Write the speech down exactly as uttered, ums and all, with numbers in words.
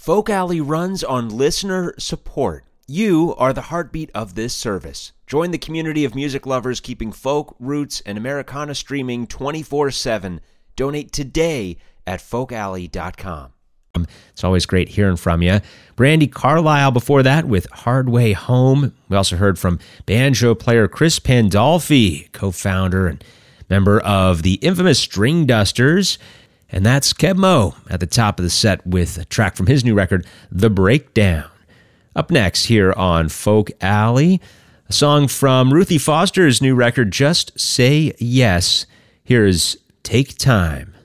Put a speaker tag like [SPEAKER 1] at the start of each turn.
[SPEAKER 1] Folk Alley runs on listener support. You are the heartbeat of this service. Join the community of music lovers keeping folk, roots, and Americana streaming twenty-four seven. Donate today at folk alley dot com. It's always great hearing from you. Brandi Carlile before that with Hard Way Home. We also heard from banjo player Chris Pandolfi, co-founder and member of the infamous String Dusters. And that's Keb' Mo' at the top of the set with a track from his new record, The Breakdown. Up next here on Folk Alley, a song from Ruthie Foster's new record, Just Say Yes. Here is Take Time.